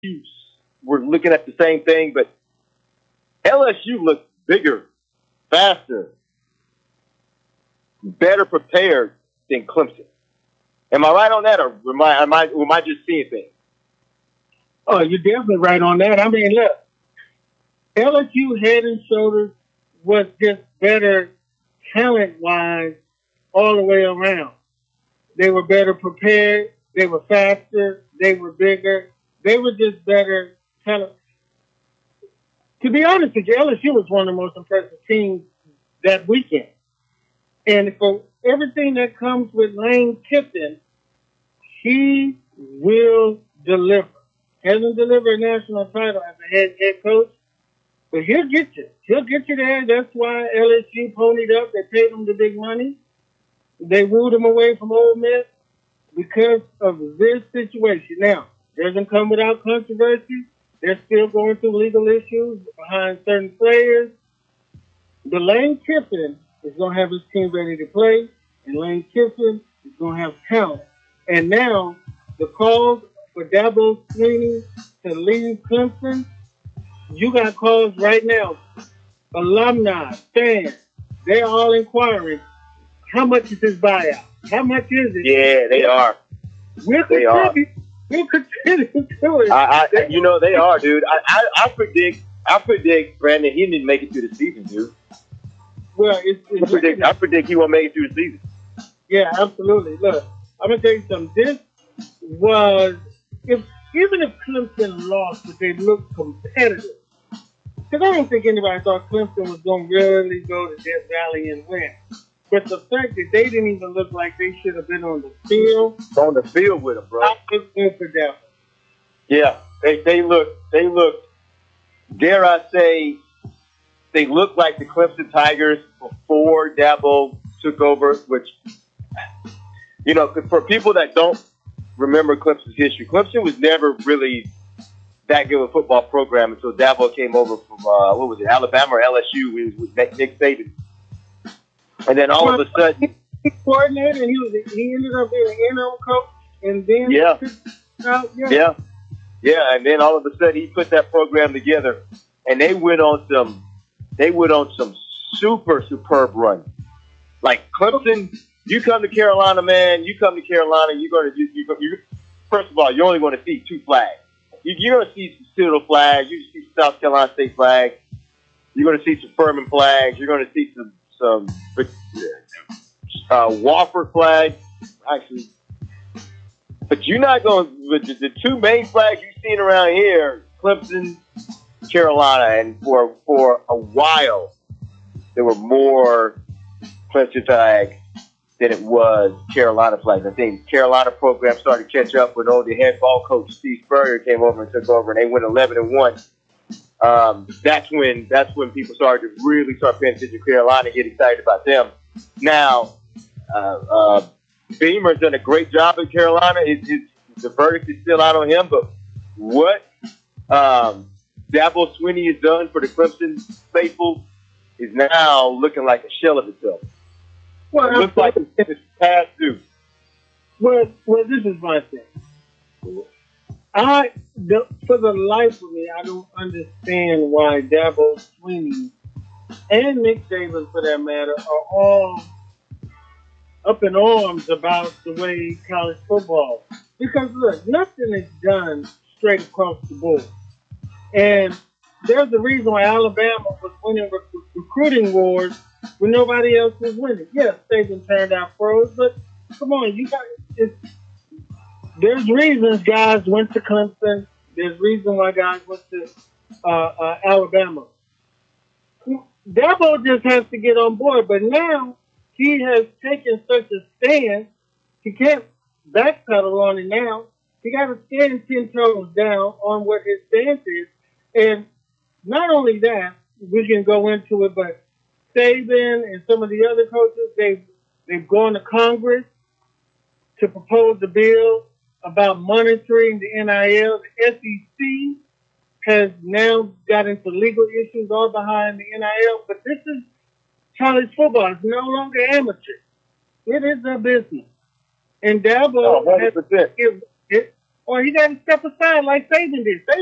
we're looking at the same thing, but LSU looks bigger, faster, better prepared than Clemson. Am I right on that, or am I just seeing things? Oh, you're definitely right on that. I mean, look, LSU head and shoulders was just better talent-wise all the way around. They were better prepared. They were faster. They were bigger. They were just better talent. To be honest with you, LSU was one of the most impressive teams that weekend. And for everything that comes with Lane Kiffin, he will deliver. Hasn't delivered a national title as a head coach, but he'll get you. He'll get you there. That's why LSU ponied up. They paid him the big money. They wooed him away from Ole Miss because of this situation. Now, it doesn't come without controversy. They're still going through legal issues behind certain players. But Lane Kiffin is going to have his team ready to play, and Lane Kiffin is going to have talent. And now, the calls for Dabo Swinney to leave Clemson, you got calls right now. Alumni, fans, they're all inquiring, how much is his buyout? How much is it? Yeah, they are. We'll continue to it. They are, dude. I predict, Brandon, he didn't make it through the season, dude. Well, I predict he won't make it through the season. Yeah, absolutely. Look, I'm gonna tell you something. This was even if Clemson lost, but they looked competitive. Because I don't think anybody thought Clemson was going to really go to Death Valley and win. But the fact that they didn't even look like they should have been on the field. On the field with them, bro. I was good for them. Yeah, they look, dare I say, they look like the Clemson Tigers before Dabo took over, which, for people that don't remember Clemson's history, Clemson was never really that good of a football program until Dabo came over from, Alabama or LSU with Nick Saban. And then all of a sudden... He coordinated, and he ended up being an interim coach, and then... Yeah, and then all of a sudden he put that program together, and they went on some super superb run. Like Clemson, you come to Carolina, man. You come to Carolina, first of all, you're only going to see two flags. You're going to see some Citadel flags. You see South Carolina State flags. You're going to see some Furman flags. You're going to see some Wofford flags, actually. But you're not going. The two main flags you've seen around here, Clemson, Carolina, and for a while there were more Clemson flags than it was Carolina flags. I think Carolina program started to catch up when the head ball coach Steve Spurrier came over and took over, and they went 11-1. That's when people started to really start paying attention to Carolina and get excited about them. Now, Beamer's done a great job in Carolina. The verdict is still out on him, but what Dabo Swinney has done for the Clemson faithful is now looking like a shell of itself. Well, it looks like it's past due. Well, this is my thing. For the life of me, I don't understand why Dabo Swinney and Nick Saban, for that matter, are all up in arms about the way college football. Because look, nothing is done straight across the board. And there's a reason why Alabama was winning recruiting wars when nobody else was winning. Yes, Saban turned out pros, but come on, there's reasons guys went to Clemson. There's reason why guys went to Alabama. Dabo just has to get on board, but now he has taken such a stand, he can't backpedal on it now. He got to stand 10 toes down on what his stance is. And not only that, we can go into it, but Saban and some of the other coaches, they've gone to Congress to propose a bill about monitoring the NIL. The SEC has now got into legal issues all behind the NIL, but this is college football. It's no longer amateur. It is a business. And Dabo has to give it. or he got to step aside like Saban did.